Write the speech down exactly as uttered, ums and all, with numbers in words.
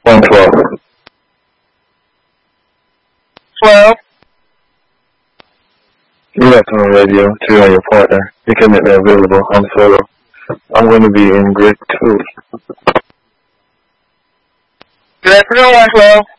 one twelve. twelve. Good afternoon, radio. To you and your partner. You can make me available. I'm solo. I'm going to be in grade two. Good afternoon, one twelve.